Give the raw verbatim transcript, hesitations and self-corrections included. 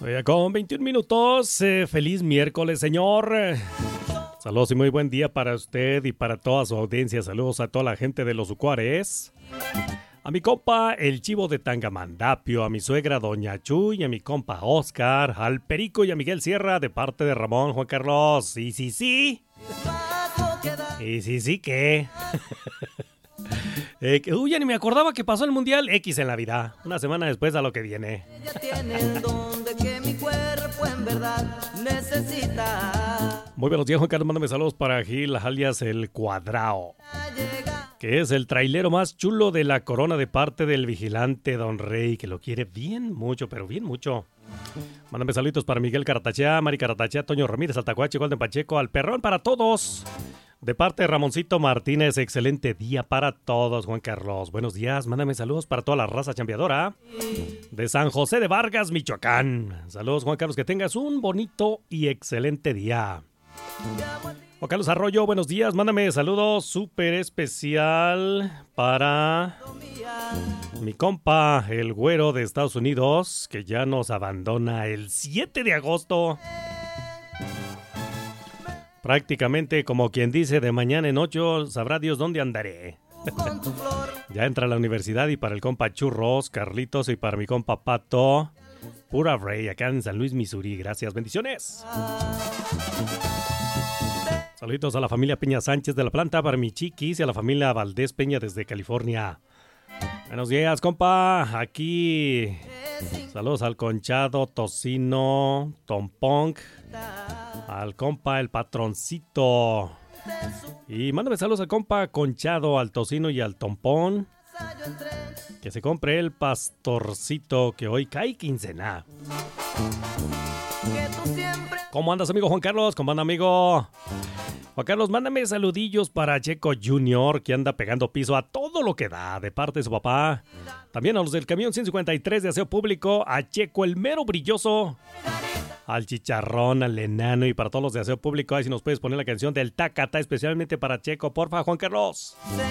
Oiga, con veintiún minutos, eh, feliz miércoles, señor. Saludos y muy buen día para usted y para toda su audiencia. Saludos a toda la gente de los Ucuares. A mi compa, el Chivo de Tangamandapio, a mi suegra, Doña Chuy, a mi compa Oscar, al Perico y a Miguel Sierra, de parte de Ramón, Juan Carlos. Sí, sí, sí. Y sí, sí, ¿qué? eh, que, uy, ya ni me acordaba que pasó el Mundial X en la vida. Una semana después a lo que viene. Ella tiene el don de que mi cuerpo en verdad necesita. Muy buenos días, Juan Carlos. Mándame saludos para Gil, alias El Cuadrao, que es el trailero más chulo de la corona, de parte del vigilante Don Rey, que lo quiere bien mucho, pero bien mucho. Mándame saluditos para Miguel Caratachea, Mari Caratachea, Toño Ramírez, Altacuache, Golden Pacheco, al Perrón para todos. De parte de Ramoncito Martínez, excelente día para todos, Juan Carlos. Buenos días, mándame saludos para toda la raza chambeadora de San José de Vargas, Michoacán. Saludos, Juan Carlos, que tengas un bonito y excelente día. Juan Carlos Arroyo, buenos días, mándame saludos súper especial para mi compa, el güero de Estados Unidos, que ya nos abandona el siete de agosto. Prácticamente como quien dice, de mañana en ocho, sabrá Dios dónde andaré. Ya entra a la universidad, y para el compa Churros, Carlitos, y para mi compa Pato, pura Rey, acá en San Luis, Missouri. Gracias, bendiciones. Saluditos a la familia Peña Sánchez de la Planta, para mi chiquis, y a la familia Valdés Peña desde California. Buenos días, compa. Aquí saludos al Conchado, Tocino, Tom Punk, al compa El Patroncito. Y mándame saludos al compa Conchado, al Tocino y al Tompón. Que se compre el pastorcito, que hoy cae quincena. ¿Cómo andas, amigo Juan Carlos? ¿Cómo anda, amigo? Juan Carlos, mándame saludillos para Checo junior, que anda pegando piso a todo lo que da, de parte de su papá. También a los del camión ciento cincuenta y tres de aseo público, a Checo el mero brilloso, al Chicharrón, al Enano, y para todos los de aseo público. Ahí si nos puedes poner la canción del Tacata, especialmente para Checo, porfa, Juan Carlos. Sé